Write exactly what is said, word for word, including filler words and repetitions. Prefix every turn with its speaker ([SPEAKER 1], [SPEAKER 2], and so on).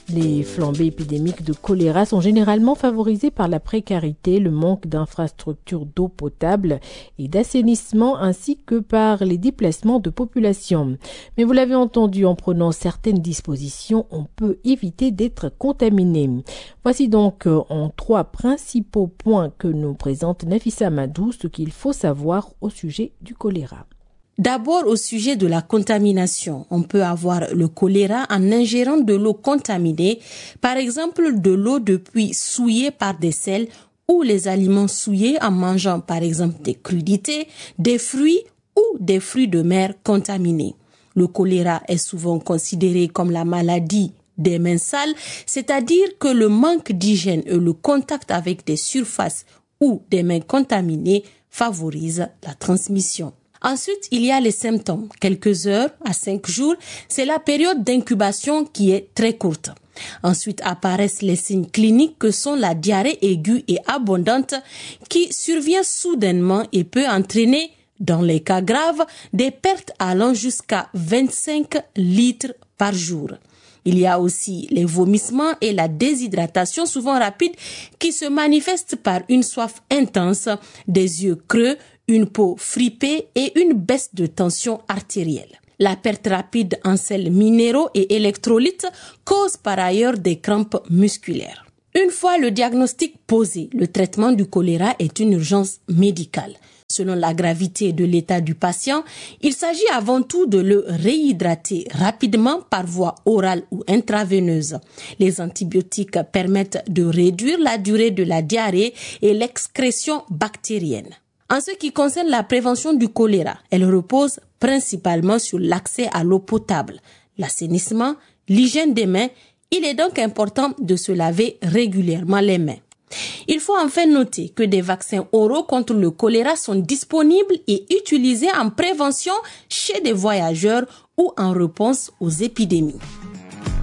[SPEAKER 1] Les flambées épidémiques de choléra sont généralement favorisées par la précarité, le manque d'infrastructures d'eau potable et d'assainissement ainsi que par les déplacements de population. Mais vous l'avez entendu, en prenant certaines dispositions, on peut éviter d'être contaminé. Voici donc en trois principaux points que nous présente Nafissa Amadou ce qu'il faut savoir au sujet du choléra.
[SPEAKER 2] D'abord, au sujet de la contamination, on peut avoir le choléra en ingérant de l'eau contaminée, par exemple de l'eau de puits souillée par des sels ou les aliments souillés en mangeant par exemple des crudités, des fruits ou des fruits de mer contaminés. Le choléra est souvent considéré comme la maladie des mains sales, c'est-à-dire que le manque d'hygiène et le contact avec des surfaces ou des mains contaminées favorise la transmission. Ensuite, il y a les symptômes. Quelques heures à cinq jours, c'est la période d'incubation qui est très courte. Ensuite apparaissent les signes cliniques que sont la diarrhée aiguë et abondante qui survient soudainement et peut entraîner, dans les cas graves, des pertes allant jusqu'à vingt-cinq litres par jour. Il y a aussi les vomissements et la déshydratation souvent rapide qui se manifestent par une soif intense, des yeux creux, une peau fripée et une baisse de tension artérielle. La perte rapide en sels minéraux et électrolytes cause par ailleurs des crampes musculaires. Une fois le diagnostic posé, le traitement du choléra est une urgence médicale. Selon la gravité de l'état du patient, il s'agit avant tout de le réhydrater rapidement par voie orale ou intraveineuse. Les antibiotiques permettent de réduire la durée de la diarrhée et l'excrétion bactérienne. En ce qui concerne la prévention du choléra, elle repose principalement sur l'accès à l'eau potable, l'assainissement, l'hygiène des mains. Il est donc important de se laver régulièrement les mains. Il faut enfin noter que des vaccins oraux contre le choléra sont disponibles et utilisés en prévention chez des voyageurs ou en réponse aux épidémies.